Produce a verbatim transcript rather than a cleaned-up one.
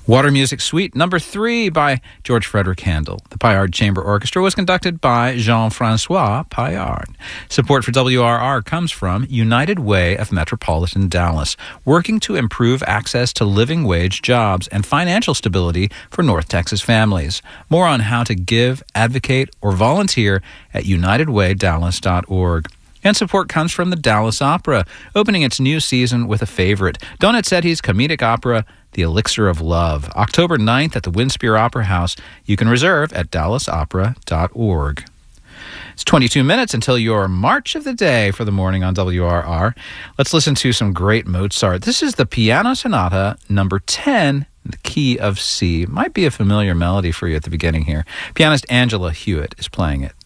Water Music Suite number three by George Frederick Handel. The Paillard Chamber Orchestra was conducted by Jean-Francois Paillard. Support for W R R comes from United Way of Metropolitan Dallas, working to improve access to living wage jobs and financial stability for North Texas families. More on how to give, advocate, or volunteer at united way dallas dot org. And support comes from the Dallas Opera, opening its new season with a favorite, Donizetti's comedic opera, The Elixir of Love, October ninth at the Winspear Opera House. You can reserve at dallas opera dot org. It's twenty-two minutes until your March of the Day for the morning on W R R. Let's listen to some great Mozart. This is the Piano Sonata number ten, in the key of C. Might be a familiar melody for you at the beginning here. Pianist Angela Hewitt is playing it.